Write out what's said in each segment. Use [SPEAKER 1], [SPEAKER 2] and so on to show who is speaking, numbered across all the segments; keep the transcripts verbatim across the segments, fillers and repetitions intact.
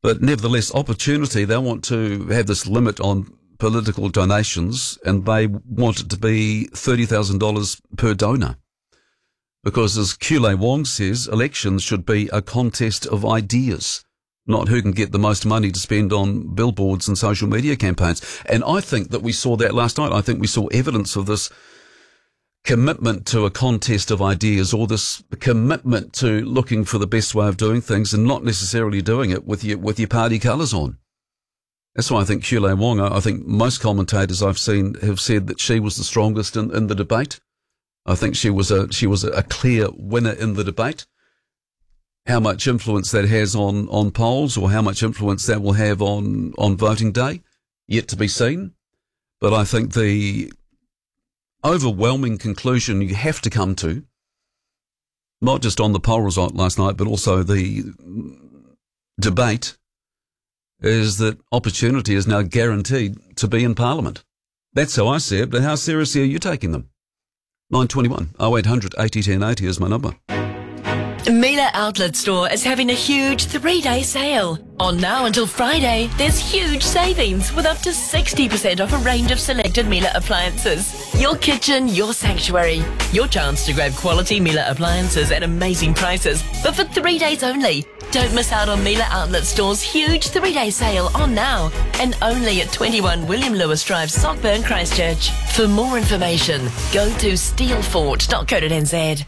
[SPEAKER 1] But nevertheless, Opportunity, they want to have this limit on political donations, and they want it to be thirty thousand dollars per donor. Because as Kule Wong says, elections should be a contest of ideas, not who can get the most money to spend on billboards and social media campaigns. And I think that we saw that last night. I think we saw evidence of this commitment to a contest of ideas, or this commitment to looking for the best way of doing things and not necessarily doing it with your, with your party colours on. That's why I think Kule Wong, I think most commentators I've seen have said that she was the strongest in, in the debate. I think she was a, she was a clear winner in the debate. How much influence that has on, on polls, or how much influence that will have on, on voting day, yet to be seen. But I think the overwhelming conclusion you have to come to, not just on the poll result last night, but also the debate, is that Opportunity is now guaranteed to be in Parliament. That's how I see it, but how seriously are you taking them? nine twenty-one, oh eight hundred, eighty, ten eighty is my number.
[SPEAKER 2] Miele Outlet Store is having a huge three-day sale. On now until Friday, there's huge savings with up to sixty percent off a range of selected Miele appliances. Your kitchen, your sanctuary. Your chance to grab quality Miele appliances at amazing prices, but for three days only. Don't miss out on Miele Outlet Store's huge three-day sale on now, and only at twenty-one William Lewis Drive, Sockburn, Christchurch. For more information, go to steelfort dot co dot n z.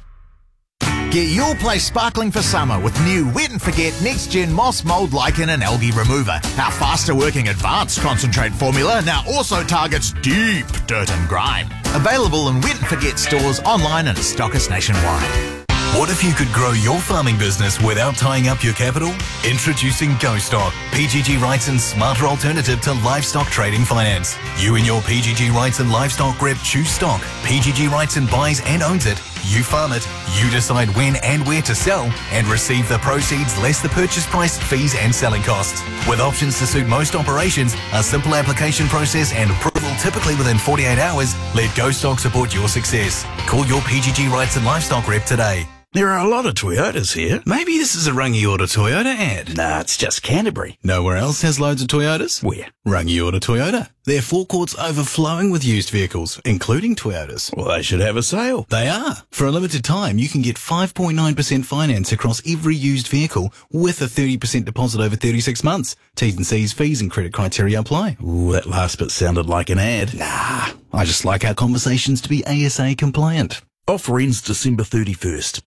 [SPEAKER 3] Get your place sparkling for summer with new Wet and Forget Next Gen Moss, Mould, Lichen and Algae Remover. Our faster working advanced concentrate formula now also targets deep dirt and grime. Available in Wet and Forget stores, online and stockist nationwide.
[SPEAKER 4] What if you could grow your farming business without tying up your capital? Introducing GoStock, P G G Wrightson's smarter alternative to livestock trading finance. You and your P G G Wrightson livestock rep choose stock. P G G Wrightson buys and owns it. You farm it, you decide when and where to sell, and receive the proceeds less the purchase price, fees and selling costs. With options to suit most operations, a simple application process and approval typically within forty-eight hours, let GoStock support your success. Call your P G G Wrightson livestock rep today.
[SPEAKER 5] There are a lot of Toyotas here. Maybe this is a Rangiora Toyota ad. Nah, it's just Canterbury.
[SPEAKER 4] Nowhere else has loads of Toyotas?
[SPEAKER 5] Where?
[SPEAKER 4] Rangiora Toyota. Their forecourt's overflowing with used vehicles, including Toyotas.
[SPEAKER 5] Well, they should have a sale.
[SPEAKER 4] They are. For a limited time, you can get five point nine percent finance across every used vehicle with a thirty percent deposit over thirty-six months. T's and C's, fees and credit criteria apply.
[SPEAKER 5] Ooh, that last bit sounded like an ad.
[SPEAKER 4] Nah, I just like our conversations to be A S A compliant.
[SPEAKER 5] Offer ends December thirty-first.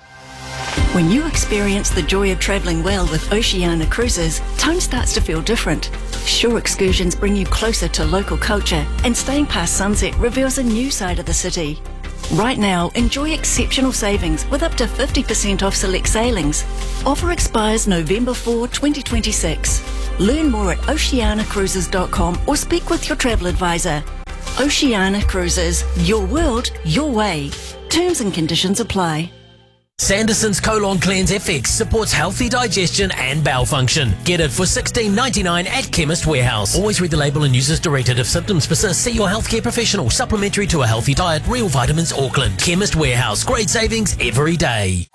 [SPEAKER 6] When you experience the joy of travelling well with Oceania Cruises, time starts to feel different. Shore excursions bring you closer to local culture, and staying past sunset reveals a new side of the city. Right now, enjoy exceptional savings with up to fifty percent off select sailings. Offer expires November fourth, twenty twenty-six. Learn more at oceania cruises dot com or speak with your travel advisor. Oceania Cruises, your world, your way. Terms and conditions apply.
[SPEAKER 7] Sanderson's Colon Cleanse F X supports healthy digestion and bowel function. Get it for sixteen ninety-nine at Chemist Warehouse. Always read the label and use as directed. If symptoms persist, see your healthcare professional. Supplementary to a healthy diet. Real Vitamins Auckland. Chemist Warehouse. Great savings every day.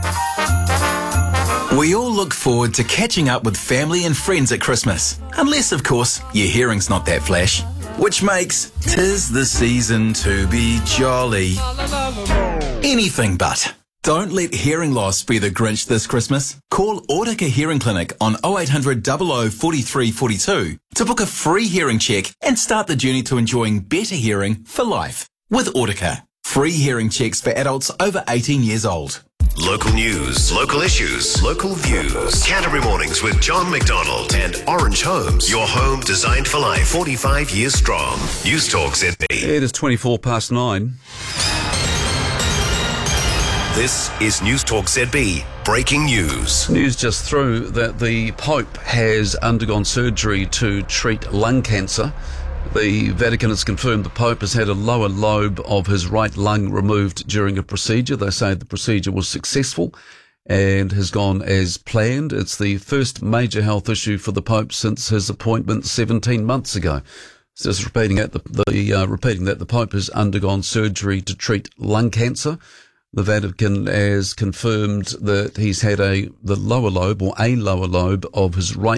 [SPEAKER 8] We all look forward to catching up with family and friends at Christmas. Unless, of course, your hearing's not that flash. Which makes "'tis the season to be jolly" anything but. Don't let hearing loss be the Grinch this Christmas. Call Audica Hearing Clinic on oh eight hundred, double oh, forty-three forty-two to book a free hearing check and start the journey to enjoying better hearing for life. With Audica, free hearing checks for adults over eighteen years old.
[SPEAKER 9] Local news, local issues, local views. Canterbury Mornings with John McDonald and Orange Homes. Your home designed for life, forty-five years strong. News Talk Z B.
[SPEAKER 1] It is twenty-four past nine.
[SPEAKER 9] This is News Talk Z B, breaking news.
[SPEAKER 1] News just through that the Pope has undergone surgery to treat lung cancer. The Vatican has confirmed the Pope has had a lower lobe of his right lung removed during a procedure. They say the procedure was successful and has gone as planned. It's the first major health issue for the Pope since his appointment seventeen months ago. It's just repeating that the, the uh, repeating that the Pope has undergone surgery to treat lung cancer. The Vatican has confirmed that he's had a the lower lobe or a lower lobe of his right